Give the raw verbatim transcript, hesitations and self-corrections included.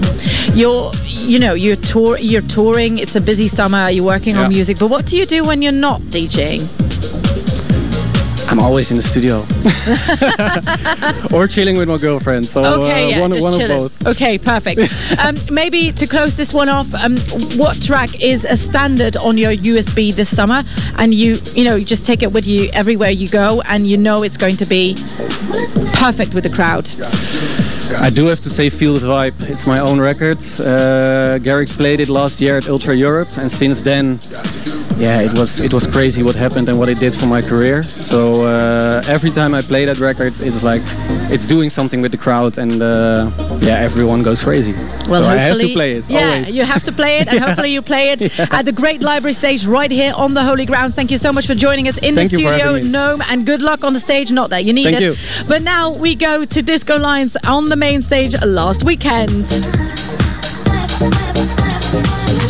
You're, you know, you're tour, you're touring. It's a busy summer. You're working Yeah. on music. But what do you do when you're not DJing? I'm always in the studio. Or chilling with my girlfriend. So Okay, uh, yeah, one, just one of chilling. both. Okay, perfect. um, maybe to close this one off, um, what track is a standard on your U S B this summer? And you, you know, you just take it with you everywhere you go, and you know it's going to be perfect with the crowd. I do have to say Feel the Vibe. It's my own record. Uh, Garrix played it last year at Ultra Europe, and since then, yeah, it was it was crazy what happened and what it did for my career. So uh, every time I play that record, it's like it's doing something with the crowd, and uh, yeah, everyone goes crazy. Well, so hopefully, I have to play it. Yeah, always. you have to play it, and hopefully you play it Yeah. at the Great Library Stage right here on the Holy Grounds. Thank you so much for joining us in Thank the you for studio, having me. Gnome, and good luck on the stage. Not that you need Thank it. you. But now we go to Disco Lions on the main stage last weekend.